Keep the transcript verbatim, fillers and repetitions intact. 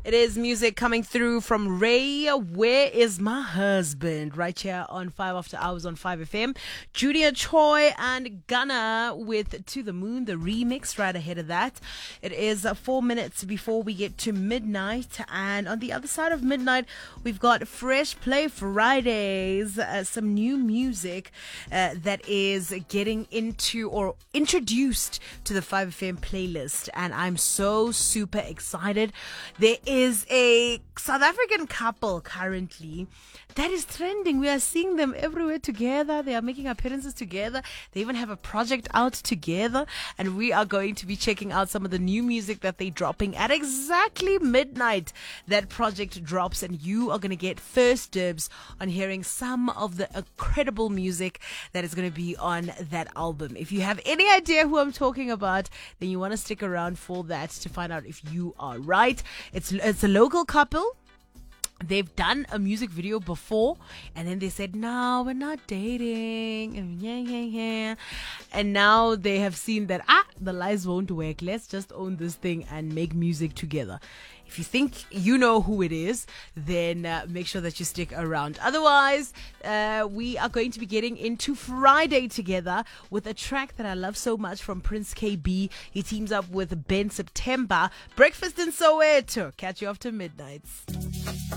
It is music coming through from Ray. Where is my husband? Right here on five After Hours on five F M. Junior Choi and Gunna with To the Moon, the remix right ahead of that. It is uh, four minutes before we get to midnight. And on the other side of midnight, we've got Fresh Play Fridays. Uh, some new music uh, that is getting into or introduced to the five F M playlist. And I'm so super excited. There is a South African couple currently that is trending. We are seeing them everywhere together. They are making appearances together. They even have a project out together. And we are going to be checking out some of the new music that they're dropping at exactly midnight. That project drops and you are going to get first dibs on hearing some of the incredible music that is going to be on that album. If you have any idea who I'm talking about, then you want to stick around for that to find out if you are right. It's it's a local couple. They've done a music video before and then they said, no, we're not dating. And yeah, yeah, yeah. And now they have seen that, ah, the lies won't work. Let's just own this thing and make music together. If you think you know who it is, then uh, make sure that you stick around. Otherwise, uh, we are going to be getting into Friday together with a track that I love so much from Prince K B. He teams up with Ben September. Breakfast in Soweto. Catch you after midnight.